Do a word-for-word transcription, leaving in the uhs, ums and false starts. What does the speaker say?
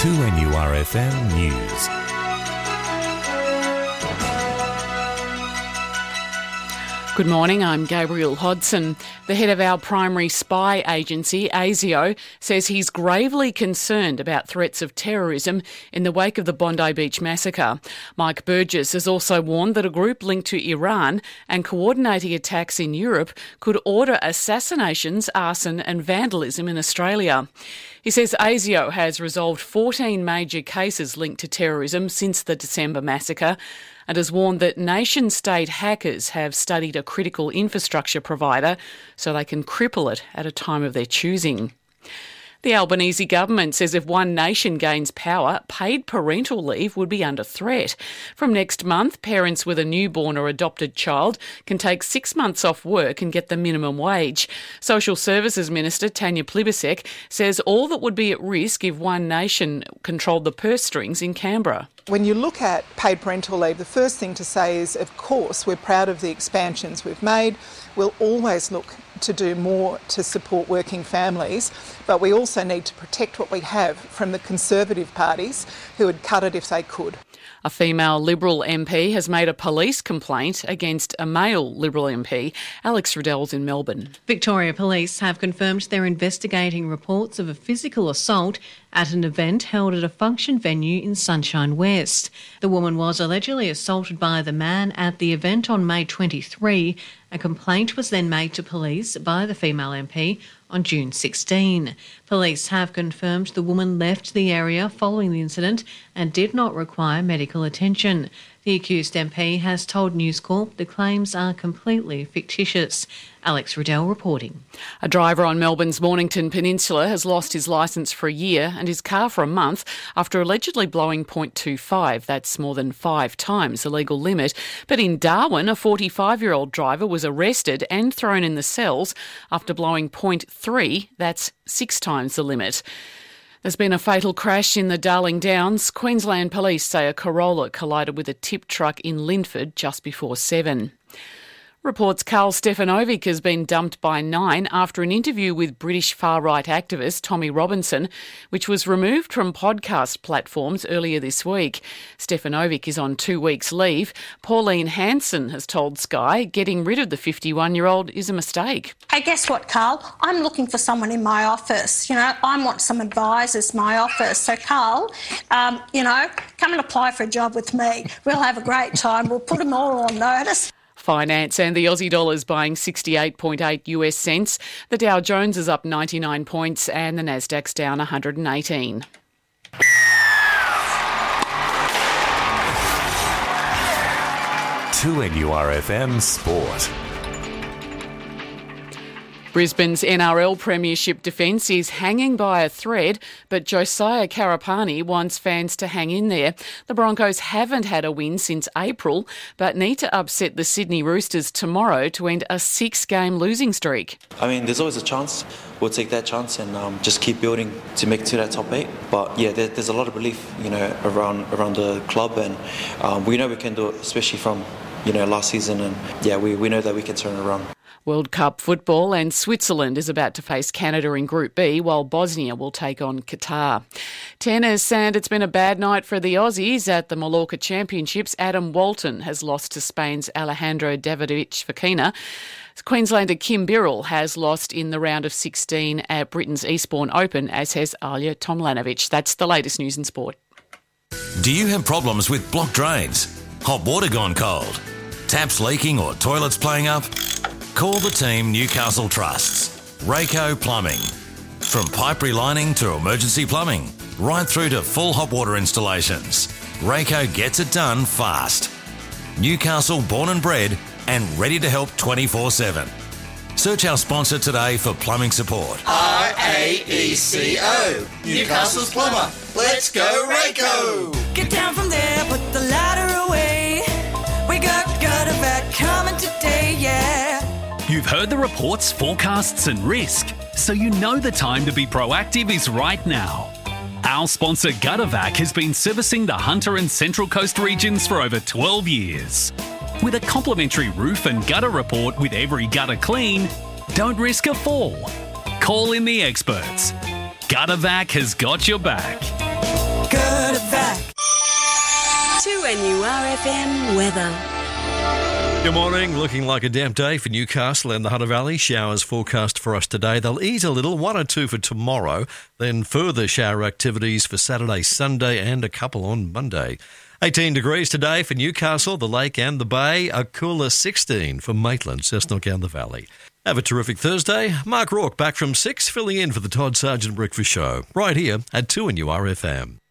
two N U R F M News. Good morning, I'm Gabriel Hodson. The head of our primary spy agency, ASIO, says he's gravely concerned about threats of terrorism in the wake of the Bondi Beach massacre. Mike Burgess has also warned that a group linked to Iran and coordinating attacks in Europe could order assassinations, arson and vandalism in Australia. He says ASIO has resolved fourteen major cases linked to terrorism since the December massacre and has warned that nation-state hackers have studied a critical infrastructure provider so they can cripple it at a time of their choosing. The Albanese government says if One Nation gains power, paid parental leave would be under threat. From next month, parents with a newborn or adopted child can take six months off work and get the minimum wage. Social Services Minister Tanya Plibersek says all that would be at risk if One Nation controlled the purse strings in Canberra. When you look at paid parental leave, the first thing to say is, of course, we're proud of the expansions we've made. We'll always look to do more to support working families, but we also need to protect what we have from the Conservative parties who would cut it if they could. A female Liberal M P has made a police complaint against a male Liberal M P. Alex Riddell's in Melbourne. Victoria Police have confirmed they're investigating reports of a physical assault at an event held at a function venue in Sunshine West. The woman was allegedly assaulted by the man at the event on May twenty-third. A complaint was then made to police by the female M P on June sixteenth. Police have confirmed the woman left the area following the incident and did not require medical attention. The accused M P has told News Corp the claims are completely fictitious. Alex Riddell reporting. A driver on Melbourne's Mornington Peninsula has lost his licence for a year and his car for a month after allegedly blowing point two five. That's more than five times the legal limit. But in Darwin, a forty-five-year-old driver was arrested and thrown in the cells after blowing point three. That's six times the limit. There's been a fatal crash in the Darling Downs. Queensland Police say a Corolla collided with a tip truck in Linford just before seven. Reports Karl Stefanovic has been dumped by Nine after an interview with British far-right activist Tommy Robinson, which was removed from podcast platforms earlier this week. Stefanovic is on two weeks' leave. Pauline Hanson has told Sky getting rid of the fifty-one-year-old is a mistake. Hey, guess what, Carl? I'm looking for someone in my office. You know, I want some advisors in my office. So, Carl, um, you know, come and apply for a job with me. We'll have a great time. We'll put them all on notice. Finance and the Aussie dollar is buying sixty-eight point eight US cents. The Dow Jones is up ninety-nine points and the Nasdaq's down one hundred eighteen. two N U R F M Sport. Brisbane's N R L Premiership defence is hanging by a thread, but Josiah Karapani wants fans to hang in there. The Broncos haven't had a win since April, but need to upset the Sydney Roosters tomorrow to end a six-game losing streak. I mean, there's always a chance. We'll take that chance and um, just keep building to make it to that top eight. But yeah, there, there's a lot of belief, you know, around around the club, and um, we know we can do it, especially from, you know, last season. And yeah, we, we know that we can turn it around. World Cup football, and Switzerland is about to face Canada in Group B, while Bosnia will take on Qatar. Tennis, and it's been a bad night for the Aussies at the Mallorca Championships. Adam Walton has lost to Spain's Alejandro Davidovich Fokina. Queenslander Kim Birrell has lost in the round of sixteen at Britain's Eastbourne Open, as has Alja Tomljanovic. That's the latest news in sport. Do you have problems with blocked drains? Hot water gone cold? Taps leaking or toilets playing up? Call the team Newcastle trusts. Rayco Plumbing. From pipe relining to emergency plumbing, right through to full hot water installations, Rayco gets it done fast. Newcastle born and bred and ready to help twenty-four seven. Search our sponsor today for plumbing support. R A E C O. Newcastle's plumber. Let's go Rayco. Get down from there, put the ladder away. We got Guttervac coming today, yeah. You've heard the reports, forecasts and risk, so you know the time to be proactive is right now. Our sponsor Guttervac has been servicing the Hunter and Central Coast regions for over twelve years. With a complimentary roof and gutter report with every gutter clean, don't risk a fall. Call in the experts. Guttervac has got your back. Gurtavac. two N U R F M weather. Good morning. Looking like a damp day for Newcastle and the Hunter Valley. Showers forecast for us today. They'll ease a little, one or two for tomorrow. Then further shower activities for Saturday, Sunday and a couple on Monday. eighteen degrees today for Newcastle, the Lake and the Bay. A cooler sixteen for Maitland, Cessnock and the Valley. Have a terrific Thursday. Mark Rourke back from six, filling in for the Todd Sargent Breakfast Show. Right here at two N U R F M.